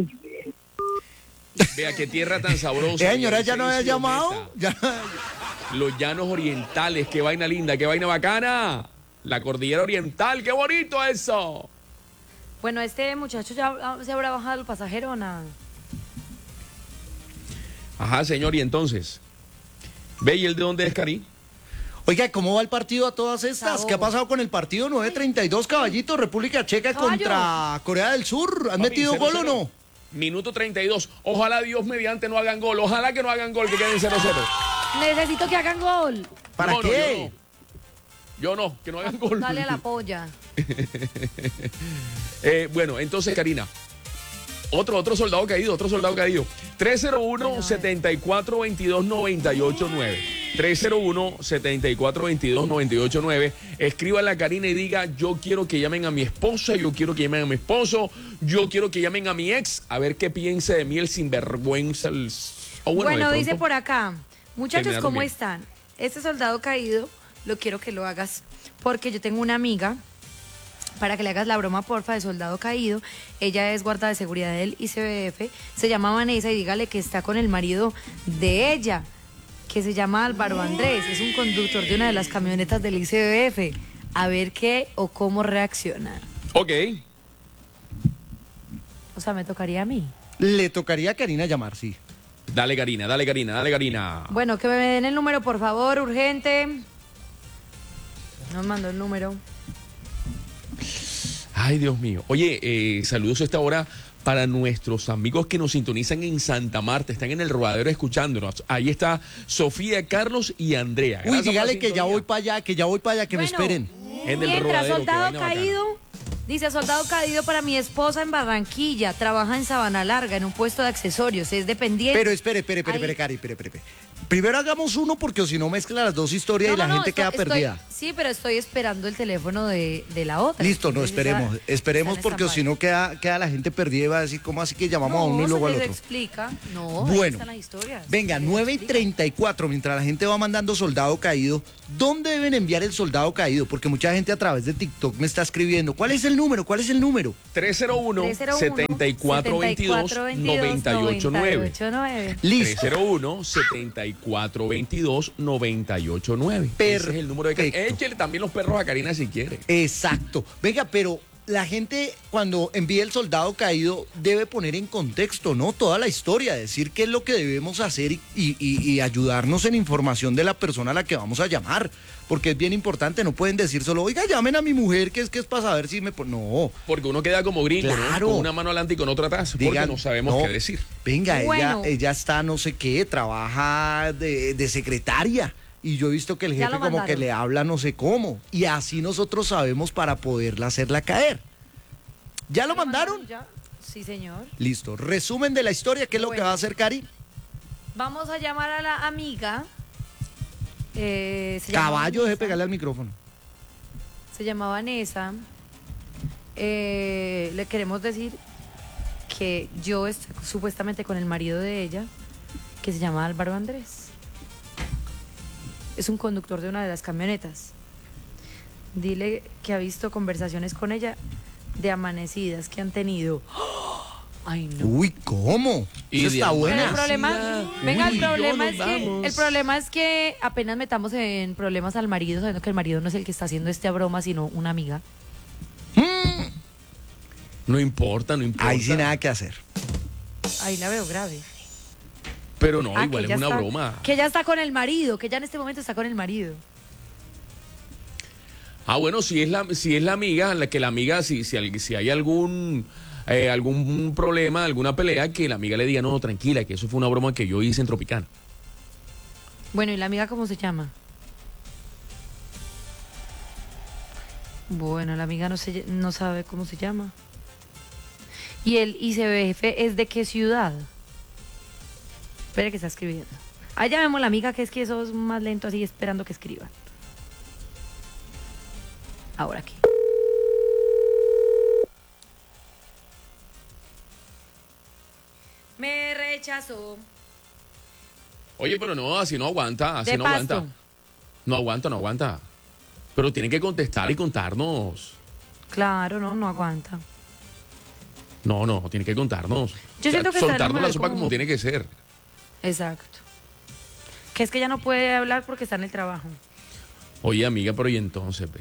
Vea qué tierra tan sabrosa. Señora, ¿ya no había Villavicencio, llamado? Meta. Ya. Los llanos orientales, qué vaina linda, qué vaina bacana. La cordillera oriental, qué bonito eso. Bueno, este muchacho ya se habrá bajado el pasajero o nada. Ajá, señor, y entonces. ¿Ve y el de dónde es, Cari? Oiga, ¿cómo va el partido a todas estas? Sabogo. ¿Qué ha pasado con el partido? 9:32, caballito, República Checa Caballo. contra Corea del Sur. ¿Han Papi, metido 0-0. gol o no? Minuto 32. Ojalá Dios mediante no hagan gol. Ojalá que no hagan gol, que queden 0-0. Necesito que hagan gol. ¿Para No, no, qué? yo no, que no hagan gol. Dale a la polla. Bueno, entonces, Karina. Otro soldado caído, 301-7422-989. 301-7422-989. Escríbale a Karina y diga, yo quiero que llamen a mi esposa, yo quiero que llamen a mi esposo, yo quiero que llamen a mi ex, a ver qué piensa de mí el sinvergüenza. O Bueno, de pronto, dice por acá, muchachos, terminar ¿cómo bien. están? Este soldado caído, lo quiero que lo hagas porque yo tengo una amiga, para que le hagas la broma, porfa, de soldado caído. Ella es guarda de seguridad del ICBF, se llama Vanessa y dígale que está con el marido de ella, que se llama Álvaro Andrés, es un conductor de una de las camionetas del ICBF. A ver qué o cómo reacciona. Ok. O sea, me tocaría a mí. Le tocaría a Karina llamar, sí. Dale, Karina, dale, Karina, dale, Karina. Bueno, que me den el número, por favor, urgente. Nos mandó el número. Ay, Dios mío. Oye, saludos a esta hora para nuestros amigos que nos sintonizan en Santa Marta. Están en el Rodadero escuchándonos. Ahí está Sofía, Carlos y Andrea. Uy, Gracias dígale por la que ya sintonía. voy para allá, que ya voy para allá, que me Bueno, esperen. En el Mientras, Rodadero, qué soldado vaina bacana. caído, dice soldado caído para mi esposa en Barranquilla, trabaja en Sabana Larga, en un puesto de accesorios, es dependiente. Pero espere, Ahí- Cari, espere. Primero hagamos uno porque si no mezcla las dos historias No, y la no, gente estoy- queda perdida. Sí, pero estoy esperando el teléfono de la otra. Listo, no, Entonces, esperemos está en porque si no queda la gente perdida y va a decir, ¿cómo así que llamamos a uno y luego se al les otro? explica. No, ahí Bueno, están las historias. venga, Se les 9:34, mientras la gente va mandando soldado caído, ¿dónde deben enviar el soldado caído? Porque mucha gente a través de TikTok me está escribiendo, ¿cuál es el número? 301-7422-989. 301-7422-989. Listo. 301-7422-989. Ese es el número de Karina. Perfecto. Échele también los perros a Karina si quiere. Exacto. Venga, pero la gente cuando envía el soldado caído debe poner en contexto, ¿no? Toda la historia, decir qué es lo que debemos hacer y ayudarnos en información de la persona a la que vamos a llamar. Porque es bien importante, no pueden decir solo, oiga, llamen a mi mujer, que es para saber si me... No. Porque uno queda como gringo, Claro. ¿no? Con una mano adelante y con otra atrás. Porque Digan, no sabemos no, qué decir. Venga, Bueno. ella está no sé qué, trabaja de secretaria. Y yo he visto que el Ya jefe lo como que mandaron. le habla no sé cómo. Y así nosotros sabemos para poderla hacerla caer. ¿Ya lo mandaron? ¿Ya? Sí, señor. Listo. Resumen de la historia, ¿qué es lo que Bueno. va a hacer Cari? Vamos a llamar a la amiga. Se llama Caballo, deje Vanessa. pegarle al micrófono. Se llama Vanessa. Le queremos decir que yo estoy supuestamente con el marido de ella, que se llama Álvaro Andrés. Es un conductor de una de las camionetas. Dile que ha visto conversaciones con ella de amanecidas que han tenido. Ay, no. Uy, ¿cómo? Y Esa de está Pero buena. el problema, venga, Uy, el problema es que apenas metamos en problemas al marido, sabiendo que el marido no es el que está haciendo esta broma, sino una amiga. No importa, no importa. Ahí sí nada que hacer. Ahí la veo grave. Pero no, Ah, igual que es ya una está- broma. Que ella está con el marido, que ella en este momento está con el marido. Ah, bueno, si es la amiga, la amiga, si hay algún problema, alguna pelea, que la amiga le diga, no, tranquila, que eso fue una broma que yo hice en Tropicana. Bueno, ¿y la amiga cómo se llama? Bueno, la amiga no sabe cómo se llama. ¿Y el ICBF es de qué ciudad? Espere que está escribiendo. Ah, llamemos a la amiga, que es que eso es más lento así, esperando que escriban. Ahora aquí. Me rechazó. Oye, pero no, así no aguanta, así De no paso. aguanta. No aguanta, no aguanta. Pero tienen que contestar y contarnos. Claro, no aguanta. No, tiene que contarnos. Yo siento que está soltarnos enojada la sopa como- como tiene que ser. Exacto. Que es que ella no puede hablar porque está en el trabajo. Oye, amiga, pero ¿y entonces, ve?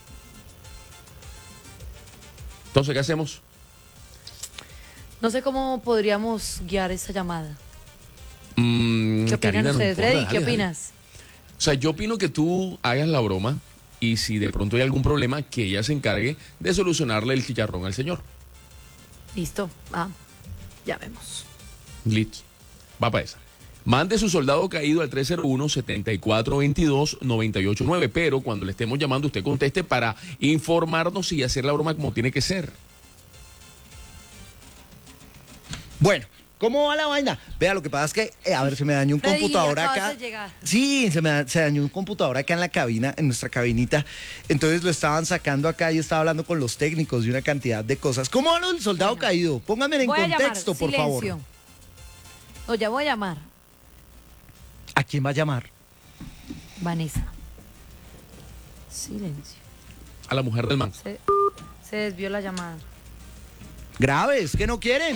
Entonces, ¿qué hacemos? No sé cómo podríamos guiar esta llamada. ¿Qué opinan Karina, no ustedes, importa, Freddy? ¿Qué dale, dale. opinas? O sea, yo opino que tú hagas la broma y si de pronto hay algún problema, que ella se encargue de solucionarle el chicharrón al señor. Listo. Ah, ya vemos. Listo. Va para esa. Mande su soldado caído al 301-7422-989, pero cuando le estemos llamando usted conteste para informarnos y hacer la broma como tiene que ser. Bueno, ¿cómo va la vaina? Vea, lo que pasa es que, a ver, se me dañó un Freddy, computador acabas acá. de llegar. Sí, se dañó un computador acá en la cabina, en nuestra cabinita. Entonces lo estaban sacando acá y estaba hablando con los técnicos de una cantidad de cosas. ¿Cómo va lo del soldado caído? Pónganme en Voy a contexto, llamar. por Silencio. favor. No, ya voy a llamar. ¿A quién va a llamar? Vanessa. Silencio. A la mujer del man. Se desvió la llamada. Graves, que no quieren.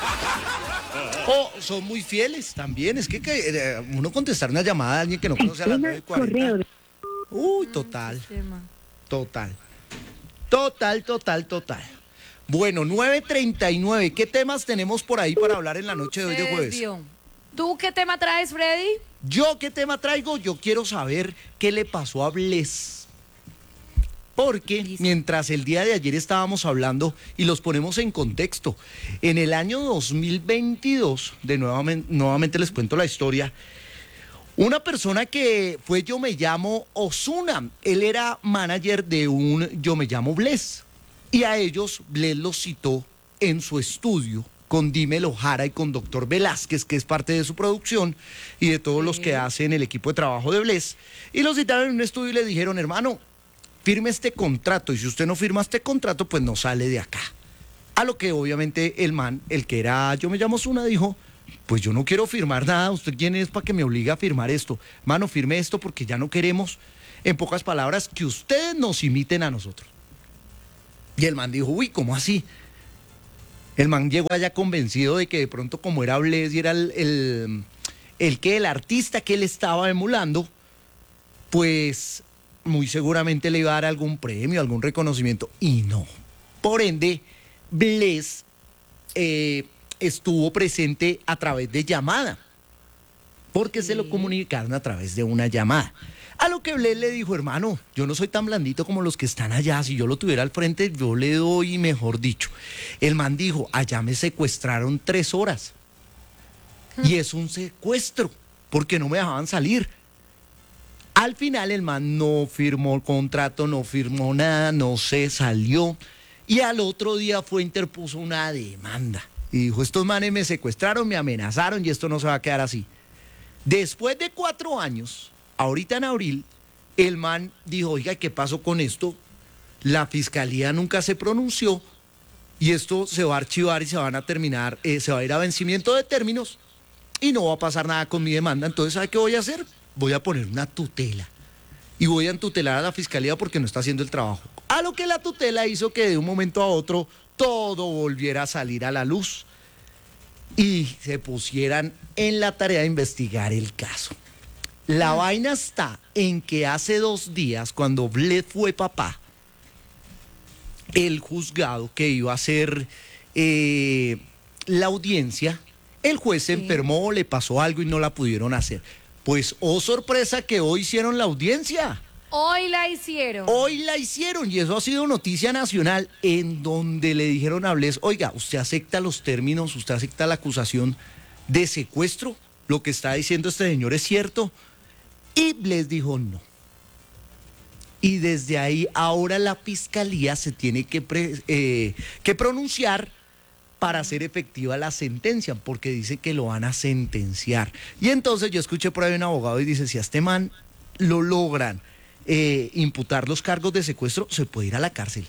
O son muy fieles también. Es que uno contestar una llamada a alguien que no conoce a las 9:40. Uy, total. Tema. Total. Bueno, 9:39. ¿Qué temas tenemos por ahí para hablar en la noche de hoy de jueves? Desvió. ¿Tú qué tema traes, Freddy? ¿Yo qué tema traigo? Yo quiero saber qué le pasó a Bless. Porque mientras el día de ayer estábamos hablando, y los ponemos en contexto, en el año 2022, nuevamente les cuento la historia, una persona que fue Yo Me Llamo Ozuna, él era manager de un Yo Me Llamo Bless, y a ellos Bless los citó en su estudio con Dímelo Jara y con Doctor Velázquez, que es parte de su producción, y de todos los que hacen el equipo de trabajo de Bless, y los citaron en un estudio y le dijeron, hermano, firme este contrato, y si usted no firma este contrato, pues no sale de acá. A lo que obviamente el man, el que era Yo Me Llamo Ozuna, dijo, pues yo no quiero firmar nada, ¿usted quién es para que me obligue a firmar esto? Mano, firme esto porque ya no queremos, en pocas palabras, que ustedes nos imiten a nosotros. Y el man dijo, uy, ¿cómo así? El man llegó allá convencido de que de pronto, como era Bless y era el artista que él estaba emulando, pues muy seguramente le iba a dar algún premio, algún reconocimiento, y no. Por ende, Bless estuvo presente a través de llamada, porque se lo comunicaron a través de una llamada. A lo que Bless le dijo, hermano, yo no soy tan blandito como los que están allá, si yo lo tuviera al frente, yo le doy, mejor dicho. El man dijo, allá me secuestraron 3 horas, y es un secuestro, porque no me dejaban salir. Al final el man no firmó el contrato, no firmó nada, no se salió, y al otro día interpuso una demanda. Y dijo, estos manes me secuestraron, me amenazaron y esto no se va a quedar así. Después de 4 años, ahorita en abril, el man dijo, oiga, ¿qué pasó con esto? La fiscalía nunca se pronunció y esto se va a archivar y se van a terminar, se va a ir a vencimiento de términos y no va a pasar nada con mi demanda. Entonces, ¿sabe qué voy a hacer? Voy a poner una tutela y voy a entutelar a la fiscalía porque no está haciendo el trabajo. A lo que la tutela hizo que de un momento a otro todo volviera a salir a la luz y se pusieran en la tarea de investigar el caso. La vaina está en que hace 2 días, cuando Bless fue papá, el juzgado que iba a hacer la audiencia, el juez se enfermó, le pasó algo y no la pudieron hacer. Pues, oh sorpresa, que hoy hicieron la audiencia. Hoy la hicieron. Hoy la hicieron y eso ha sido noticia nacional, en donde le dijeron a Bless, oiga, ¿usted acepta los términos, usted acepta la acusación de secuestro? ¿Lo que está diciendo este señor es cierto? Y Bless dijo no. Y desde ahí ahora la fiscalía se tiene que pronunciar para hacer efectiva la sentencia, porque dice que lo van a sentenciar. Y entonces yo escuché por ahí un abogado y dice, si a este man lo logran imputar los cargos de secuestro, se puede ir a la cárcel.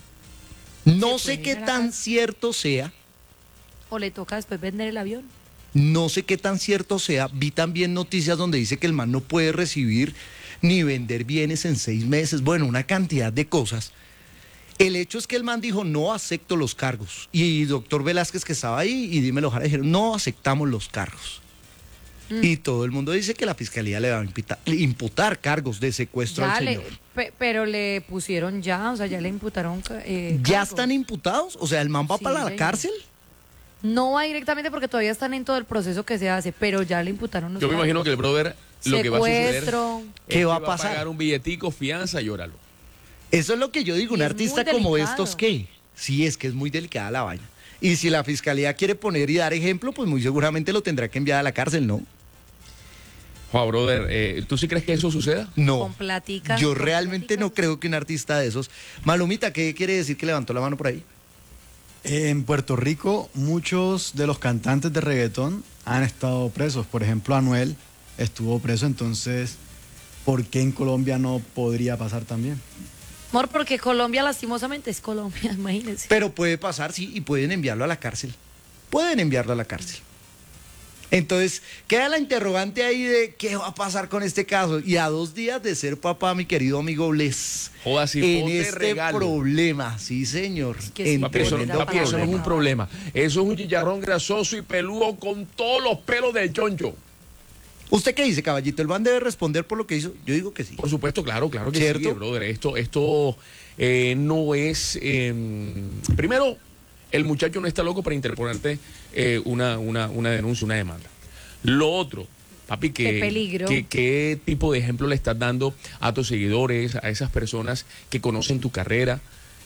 No sé qué tan cierto sea. O le toca después vender el avión. No sé qué tan cierto sea. Vi también noticias donde dice que el man no puede recibir ni vender bienes en 6 meses. Bueno, una cantidad de cosas. El hecho es que el man dijo, no acepto los cargos. Y Doctor Velázquez, que estaba ahí, y Dímelo Jara, dijeron, no aceptamos los cargos. Y todo el mundo dice que la fiscalía le va a imputar cargos de secuestro al señor. Pero le pusieron ya, o sea, ya le imputaron ¿Ya están imputados? O sea, ¿el man va para la cárcel? No va directamente porque todavía están en todo el proceso que se hace, pero ya le imputaron los Yo me imagino que el brother, lo que va a suceder ¿qué va a pasar? Pagar un billetico, fianza y óralo. Eso es lo que yo digo, un artista como estos, ¿qué? Sí, es que es muy delicada la vaina. Y si la fiscalía quiere poner y dar ejemplo, pues muy seguramente lo tendrá que enviar a la cárcel, ¿no? Wow, brother, ¿tú sí crees que eso suceda? No. Con platica. Yo realmente no creo que un artista de esos... Malumita, ¿qué quiere decir que levantó la mano por ahí? En Puerto Rico, muchos de los cantantes de reggaetón han estado presos. Por ejemplo, Anuel estuvo preso, entonces, ¿por qué en Colombia no podría pasar también? Amor, porque Colombia lastimosamente es Colombia, imagínense. Pero puede pasar, sí, y pueden enviarlo a la cárcel. Pueden enviarlo a la cárcel. Entonces, queda la interrogante ahí de qué va a pasar con este caso. Y a 2 días de ser papá, mi querido amigo Bless, Joda, si en ponte este regalo. problema, sí señor. Que sí, Papi, eso no es un problema. Eso es un chicharrón grasoso y peludo con todos los pelos del choncho. ¿Usted qué dice, caballito? ¿El man debe responder por lo que hizo? Yo digo que sí. Por supuesto, claro que ¿Cierto? sí, brother. Esto no es... primero, El muchacho no está loco para interponerte una denuncia, una demanda. Lo otro, papi, Qué peligro. ¿qué tipo de ejemplo le estás dando a tus seguidores, a esas personas que conocen tu carrera?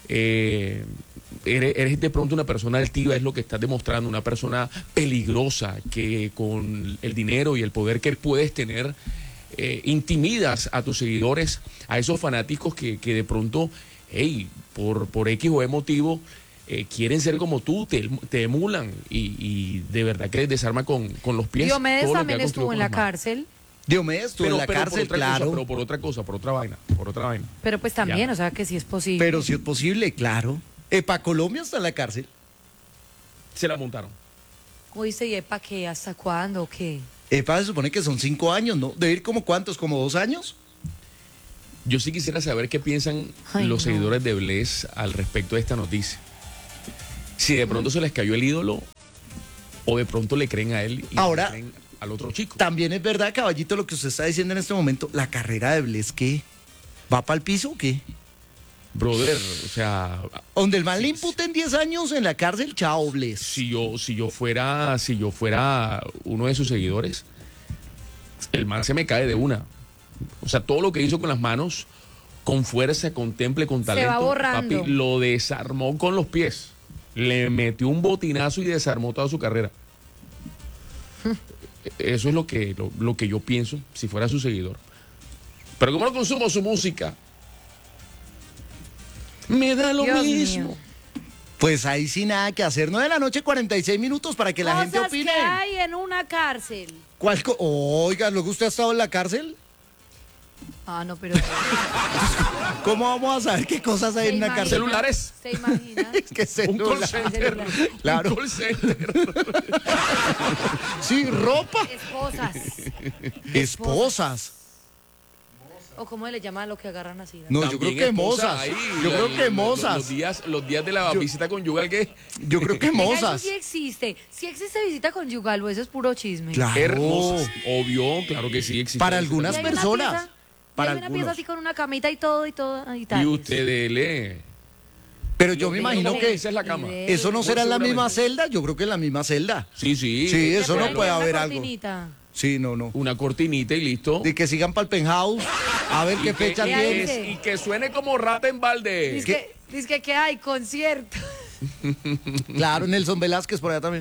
Eres de pronto una persona altiva, es lo que estás demostrando, una persona peligrosa que con el dinero y el poder que puedes tener intimidas a tus seguidores, a esos fanáticos que de pronto, hey, por X o Y motivo, quieren ser como tú, te emulan y de verdad que les desarma con los pies. Diomedes todo lo que también ha estuvo construido en con la las manos. cárcel, Diomedes estuvo en la Pero cárcel, por otra cosa, claro. pero por otra cosa, por otra vaina. pero pues también, Ya. o sea que sí es posible. Pero si es posible, claro. Epa Colombia está en la cárcel. Se la montaron. Oíste, ¿y para qué? ¿Hasta cuándo? ¿O qué? Epa, se supone que son 5 años, ¿no? ¿Debe ir como cuántos? ¿Como 2 años? Yo sí quisiera saber qué piensan Ay, los no. seguidores de Bless al respecto de esta noticia. Si de pronto se les cayó el ídolo o de pronto le creen a él y Ahora- le creen al otro chico. También es verdad, caballito, lo que usted está diciendo en este momento. La carrera de Bless, ¿qué? ¿Va para el piso o qué? Brother, o sea, Donde el man le imputen 10 años en la cárcel, chao, Bless. si yo fuera uno de sus seguidores, el man se me cae de una. O sea, todo lo que hizo con las manos, con fuerza, con temple, con Se talento, va borrando. papi, lo desarmó con los pies. Le metió un botinazo y desarmó toda su carrera. Eso es lo que yo pienso si fuera su seguidor. Pero como no consumo su música, me da lo Dios mismo. mío. Pues ahí sí nada que hacer. 9 de la noche, 46 minutos para que la gente Cosas opine. que hay en una cárcel. Oiga, ¿luego usted ha estado en la cárcel? Ah, no, pero... ¿Cómo vamos a saber qué cosas hay ¿Se en una imagina? cárcel? Celulares. ¿Se imagina? ¿Qué Un call celular? center. Claro. Un call center. Sí, ropa. Esposas. Esposas. ¿O cómo le llaman a lo que agarran así? No, yo creo También que esposas mozas. ahí, Yo creo que mozas. Los días de la visita conyugal que Yo creo que Venga, eso mozas. sí existe. Sí existe visita conyugal, o eso es puro chisme. Claro. hermosas. Obvio, claro que sí existe. Para eso algunas Y hay también. una personas. pieza- Para y hay una pieza algunos. así con una camita y todo y tal. Y usted lee. Pero yo me imagino ¿Cómo que esa es la cama? eso no será en la misma celda. Yo creo que en la misma celda. Sí, sí. Sí, eso Le no ponen puede una haber algo. cortinita. Sí, no. Una cortinita y listo. De que sigan para el penthouse. A ver qué fecha Y tiene. ahí Y que suene como rata en balde. Dice que hay concierto. Claro, Nelson Velázquez por allá también.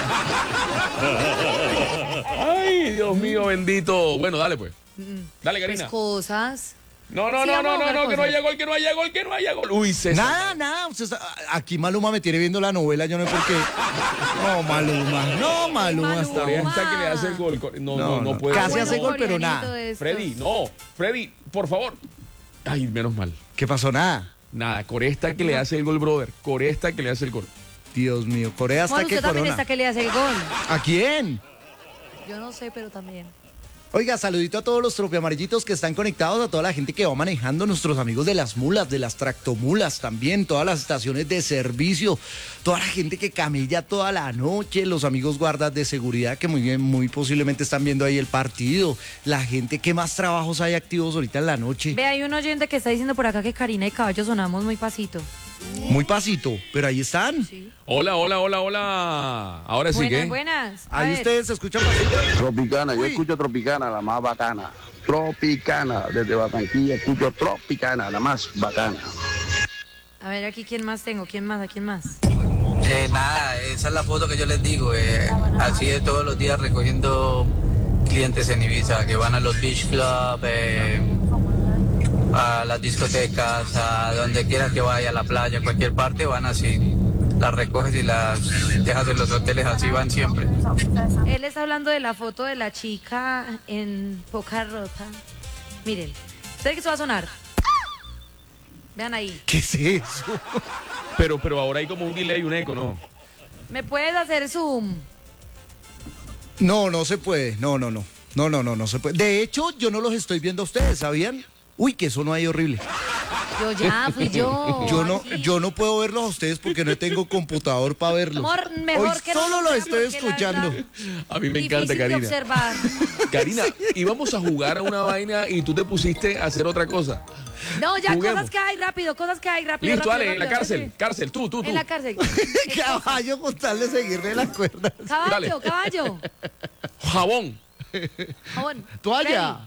Ay, Dios mío, bendito. Bueno, dale pues. Dale, Pues Karina. cosas. No, Sí, vamos a jugar que no cosas. haya gol, que no haya gol, que no haya gol. Uy, César. Nada. Aquí Maluma me tiene viendo la novela, yo no sé por qué. No, Maluma está bien. Hasta que le hace el gol. No puede. Casi ser. hace No. gol, pero coreanito nada. de estos. Freddy, por favor. Ay, menos mal. ¿Qué pasó? Nada. Nada, Coresta que le hace el gol, brother. Coresta que le hace el gol. Dios mío, Corea hasta Bueno, que usted también corona. está que le hace el gol. ¿A quién? Yo no sé, pero también. Oiga, saludito a todos los tropiamarillitos que están conectados, a toda la gente que va manejando, nuestros amigos de las mulas, de las tractomulas también, todas las estaciones de servicio, toda la gente que camilla toda la noche, los amigos guardas de seguridad que muy posiblemente están viendo ahí el partido, la gente que más trabajos hay activos ahorita en la noche. Ve, hay un oyente que está diciendo por acá que Karina y Caballo sonamos muy pasito. Muy pasito, pero ahí están. Hola. Ahora sí que. Buenas. A Ahí ver. ustedes se escuchan pasito. Tropicana, yo Uy. escucho Tropicana, la más bacana. Tropicana, desde Barranquilla escucho Tropicana, la más bacana. A ver, aquí, ¿quién más tengo? ¿Quién más? ¿A quién más? Nada, esa es la foto que yo les digo. Así es todos los días recogiendo clientes en Ibiza que van a los beach club, a las discotecas, a donde quieras que vaya, a la playa, a cualquier parte, van así. Las recoges y las dejas en los hoteles, así van siempre. Él está hablando de la foto de la chica en poca ropa. Miren, ¿ustedes que eso va a sonar? Vean ahí. ¿Qué es eso? Pero ahora hay como un delay, un eco, ¿no? ¿Me puedes hacer zoom? No se puede. No se puede. De hecho, yo no los estoy viendo a ustedes, ¿sabían? Uy, que eso no hay horrible. Fui yo. Yo no puedo verlos a ustedes porque no tengo computador para verlos. Amor, mejor Hoy que no solo lo los estoy veamos, que la escuchando. verdad, A mí me encanta, difícil de Karina. observar. Karina, íbamos a jugar a una vaina y tú te pusiste a hacer otra cosa. No, ya, Juguemos. cosas que hay rápido. Listo, rápido, Ale, en la rápido, cárcel. rápido. Cárcel, tú. En la cárcel. Caballo con tal de seguirle las cuerdas. Caballo. Jabón. Jabón. Toalla.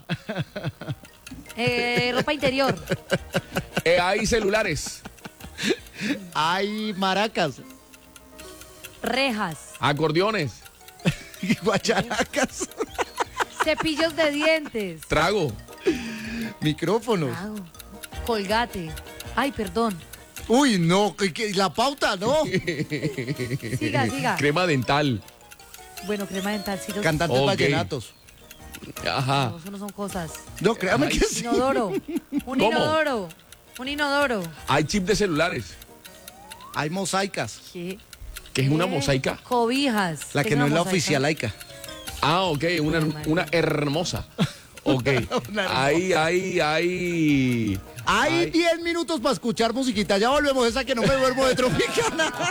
Ropa interior. Hay celulares. Hay maracas. Rejas. Acordeones. Guacharacas. Cepillos de dientes. Trago. Micrófonos. Colgate. Ay, perdón. Uy, no, la pauta, no. Siga. Crema dental. Bueno, crema dental. Sí, Cantantes Ok. vallenatos. Ajá. No, eso no son cosas. No, créame que sí. Inodoro. Un ¿Cómo? inodoro. Hay chip de celulares. Hay mosaicas. ¿Qué? ¿Qué es una mosaica? Cobijas. La ¿Qué que no es la mosaica? oficial laica. Ah, ok, una hermosa. Ok. Hay Hay 10 minutos para escuchar musiquita. Ya volvemos, esa que no me duermo de Tropicana.